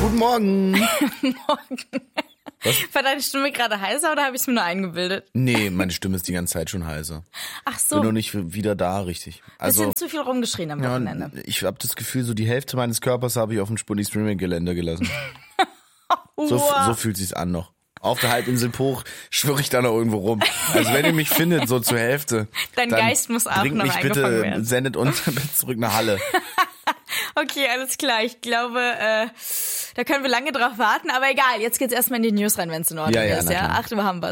Guten Morgen. Morgen. Was? War deine Stimme gerade heiser oder habe ich es mir nur eingebildet? Nee, meine Stimme ist die ganze Zeit schon heiser. Ach so. Bin noch nicht wieder da, richtig. Bisschen zu viel rumgeschrien am Wochenende. Ja, ich habe das Gefühl, so die Hälfte meines Körpers habe ich auf dem Sputnik-Streaming-Gelände gelassen. So fühlt sich's an noch. Auf der Halbinsel Poch schwirre ich da noch irgendwo rum. Also wenn ihr mich findet, so zur Hälfte. Dein Geist muss auch bringt noch mich eingefangen bitte, werden. sendet uns zurück nach Halle. Okay, alles klar. Ich glaube, da können wir lange drauf warten. Aber egal, jetzt geht's erstmal in die News rein, wenn es in Ordnung ist. Ja? Ach, wir haben was.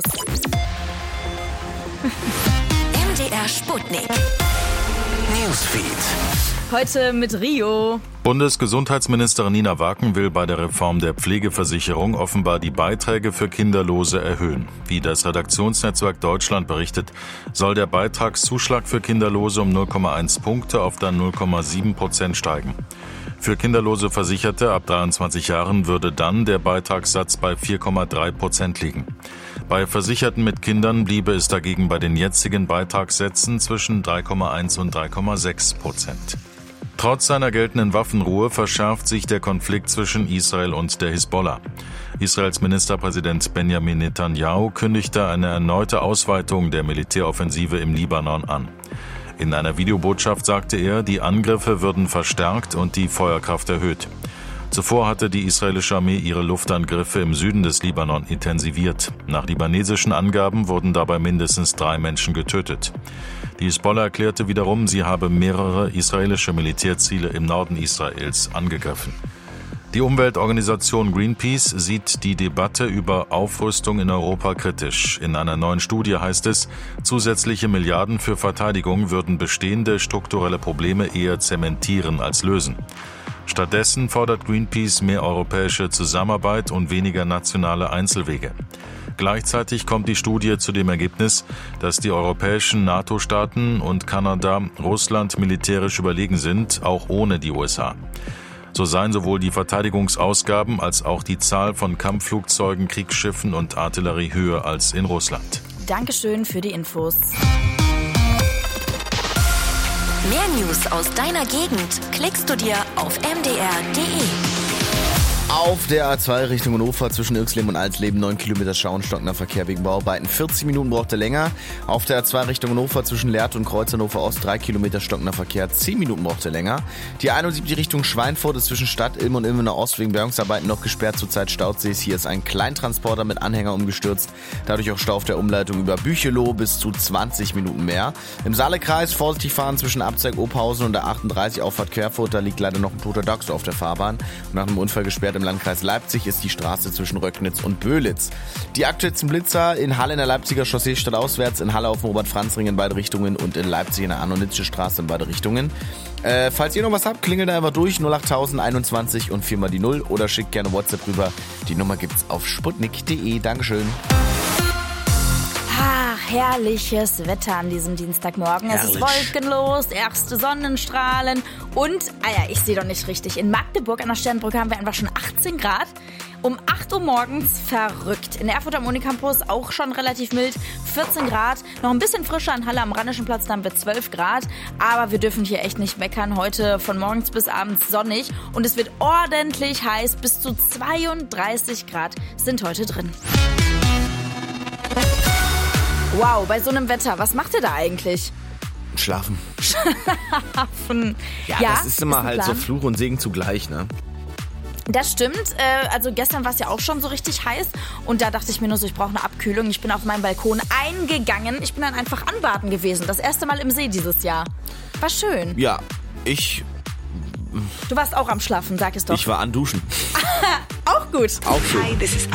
MDR Sputnik. Newsfeed. Heute mit Rio. Bundesgesundheitsministerin Nina Waken will bei der Reform der Pflegeversicherung offenbar die Beiträge für Kinderlose erhöhen. Wie das Redaktionsnetzwerk Deutschland berichtet, soll der Beitragszuschlag für Kinderlose um 0,1 Punkte auf dann 0,7% steigen. Für kinderlose Versicherte ab 23 Jahren würde dann der Beitragssatz bei 4,3% liegen. Bei Versicherten mit Kindern bliebe es dagegen bei den jetzigen Beitragssätzen zwischen 3,1 und 3,6%. Trotz seiner geltenden Waffenruhe verschärft sich der Konflikt zwischen Israel und der Hisbollah. Israels Ministerpräsident Benjamin Netanyahu kündigte eine erneute Ausweitung der Militäroffensive im Libanon an. In einer Videobotschaft sagte er, die Angriffe würden verstärkt und die Feuerkraft erhöht. Zuvor hatte die israelische Armee ihre Luftangriffe im Süden des Libanon intensiviert. Nach libanesischen Angaben wurden dabei mindestens 3 Menschen getötet. Die Hisbollah erklärte wiederum, sie habe mehrere israelische Militärziele im Norden Israels angegriffen. Die Umweltorganisation Greenpeace sieht die Debatte über Aufrüstung in Europa kritisch. In einer neuen Studie heißt es, zusätzliche Milliarden für Verteidigung würden bestehende strukturelle Probleme eher zementieren als lösen. Stattdessen fordert Greenpeace mehr europäische Zusammenarbeit und weniger nationale Einzelwege. Gleichzeitig kommt die Studie zu dem Ergebnis, dass die europäischen NATO-Staaten und Kanada Russland militärisch überlegen sind, auch ohne die USA. So seien sowohl die Verteidigungsausgaben als auch die Zahl von Kampfflugzeugen, Kriegsschiffen und Artillerie höher als in Russland. Dankeschön für die Infos. Mehr News aus deiner Gegend klickst du dir auf mdr.de. Auf der A2 Richtung Hannover zwischen Irxleben und Alsleben 9 Kilometer Schauenstockender Verkehr wegen Bauarbeiten. 40 Minuten braucht er länger. Auf der A2 Richtung Hannover zwischen Lehrte und Kreuz Hannover Ost 3 Kilometer stockender Verkehr. 10 Minuten braucht er länger. Die 71 Richtung Schweinfurt ist zwischen Stadt Ilm und Ilmenau Ost wegen Bergungsarbeiten noch gesperrt zur Zeit Stausees. Hier ist ein Kleintransporter mit Anhänger umgestürzt. Dadurch auch Stau auf der Umleitung über Bücheloh bis zu 20 Minuten mehr. Im Saalekreis vorsichtig fahren zwischen Abzweig Ophausen und der 38 Auffahrt Querfurt. Da liegt leider noch ein toter Dachs auf der Fahrbahn. Und nach einem Unfall gesperrt im Landkreis Leipzig ist die Straße zwischen Röcknitz und Böhlitz. Die aktuellsten Blitzer in Halle in der Leipziger Chaussee stadtauswärts, in Halle auf dem Robert-Franz-Ring in beide Richtungen und in Leipzig in der Arno-Nitzsche Straße in beide Richtungen. Falls ihr noch was habt, klingelt da einfach durch 08000 21 und 4 mal die 0 oder schickt gerne WhatsApp rüber. Die Nummer gibt's auf sputnik.de. Dankeschön. Herrliches Wetter an diesem Dienstagmorgen. Herrlich. Es ist wolkenlos, erste Sonnenstrahlen und, ich sehe doch nicht richtig, in Magdeburg an der Sternbrücke haben wir einfach schon 18 Grad. Um 8 Uhr morgens verrückt. In Erfurt am Unicampus auch schon relativ mild, 14 Grad. Noch ein bisschen frischer in Halle am Rheinischen Platz, dann wird 12 Grad. Aber wir dürfen hier echt nicht meckern. Heute von morgens bis abends sonnig und es wird ordentlich heiß. Bis zu 32 Grad sind heute drin. Wow, bei so einem Wetter, was macht ihr da eigentlich? Schlafen. Schlafen. Ja, das ist immer halt so Fluch und Segen zugleich, ne? Das stimmt. Also gestern war es ja auch schon so richtig heiß. Und da dachte ich mir nur so, ich brauche eine Abkühlung. Ich bin auf meinen Balkon eingegangen. Ich bin dann einfach anbaden gewesen. Das erste Mal im See dieses Jahr. War schön. Ja, Du warst auch am Schlafen, sag es doch. Ich war an Duschen. Auch gut. Auch schön. Hi, this is